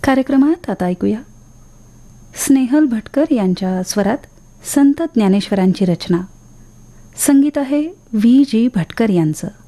कार्यक्रमात आता ऐकूया स्नेहल भटकर यांच्या स्वरात संत ज्ञानेश्वरांची रचना. संगीत आहे व्ही जी भटकर यांचं.